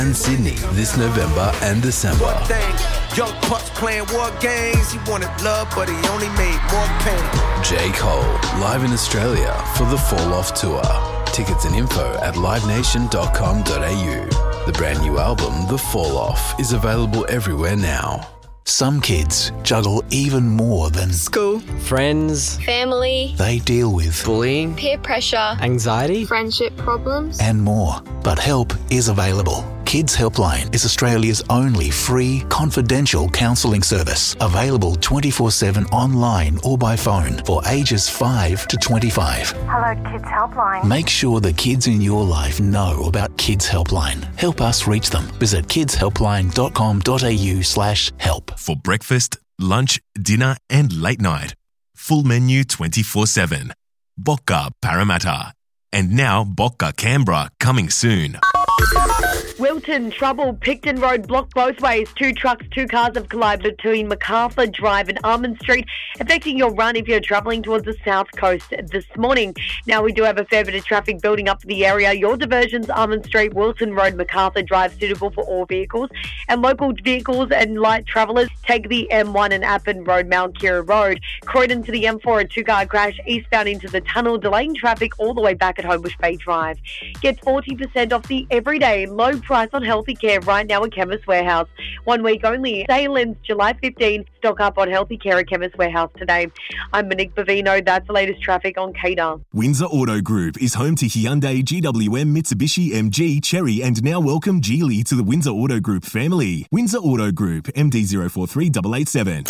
and Sydney this November and December. Young punks playing war games. He wanted love, but he only made more pain. J. Cole, live in Australia for the Fall Off Tour. Tickets and info at livenation.com.au. The brand new album, The Fall Off, is available everywhere now. Some kids juggle even more than school, friends, family. They deal with bullying, peer pressure, anxiety, friendship problems, and more. But help is available. Kids Helpline is Australia's only free, confidential counselling service, available 24/7 online or by phone for ages 5 to 25. Hello, Kids Helpline. Make sure the kids in your life know about Kids Helpline. Help us reach them. Visit kidshelpline.com.au/help. For breakfast, lunch, dinner and late night. Full menu 24/7. Bocca Parramatta. And now Bocca Canberra coming soon. Wilton, trouble. Picton Road blocked both ways. 2 trucks, 2 cars have collided between MacArthur Drive and Almond Street, affecting your run if you're travelling towards the south coast this morning. Now, we do have a fair bit of traffic building up for the area. Your diversions, Almond Street, Wilton Road, MacArthur Drive, suitable for all vehicles. And local vehicles and light travellers take the M1 and Appin Road, Mount Kira Road. Croydon to the M4, a 2-car crash eastbound into the tunnel, delaying traffic all the way back at Homebush Bay Drive. Get 40% off the everyday low price on healthy care right now at Chemist Warehouse. 1 week only. Sale ends July 15. Stock up on healthy care at Chemist Warehouse today. I'm Monique Bavino. That's the latest traffic on Cater. Windsor Auto Group is home to Hyundai, GWM, Mitsubishi, MG, Chery and now welcome Geely to the Windsor Auto Group family. Windsor Auto Group, MD043887.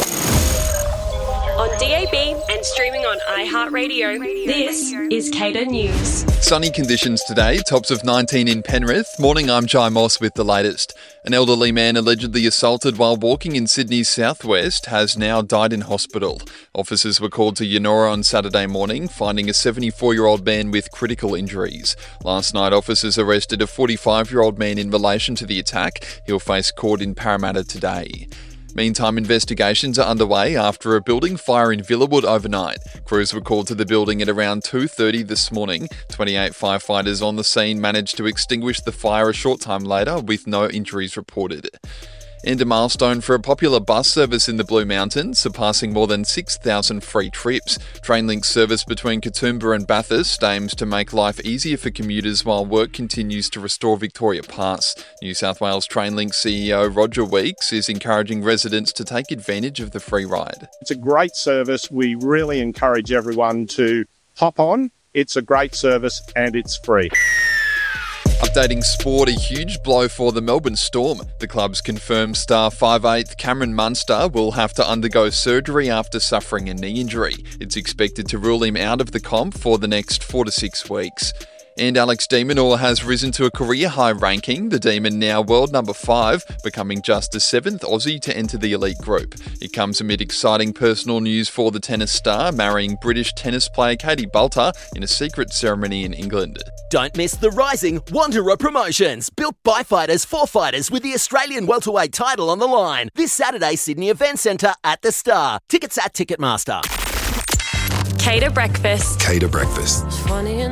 On DAB and streaming on iHeartRadio, this is Cater News. Sunny conditions today, tops of 19 in Penrith. Morning, I'm Jai Moss with the latest. An elderly man allegedly assaulted while walking in Sydney's southwest has now died in hospital. Officers were called to Yennora on Saturday morning, finding a 74-year-old man with critical injuries. Last night, officers arrested a 45-year-old man in relation to the attack. He'll face court in Parramatta today. Meantime, investigations are underway after a building fire in Villawood overnight. Crews were called to the building at around 2:30 this morning. 28 firefighters on the scene managed to extinguish the fire a short time later with no injuries reported. And a milestone for a popular bus service in the Blue Mountains, surpassing more than 6,000 free trips. Trainlink's service between Katoomba and Bathurst aims to make life easier for commuters while work continues to restore Victoria Pass. New South Wales Trainlink CEO Roger Weeks is encouraging residents to take advantage of the free ride. It's a great service. We really encourage everyone to hop on. It's a great service and it's free. Updating sport, a huge blow for the Melbourne Storm. The club's confirmed star 5'8" Cameron Munster will have to undergo surgery after suffering a knee injury. It's expected to rule him out of the comp for the next 4 to 6 weeks. And Alex de Minaur has risen to a career-high ranking, the Demon now world number 5, becoming just the 7th Aussie to enter the elite group. It comes amid exciting personal news for the tennis star, marrying British tennis player Katie Boulter in a secret ceremony in England. Don't miss the Rising Wanderer promotions, built by fighters for fighters with the Australian welterweight title on the line. This Saturday, Sydney Event Centre at the Star. Tickets at Ticketmaster. Cater Breakfast. Cater Breakfast.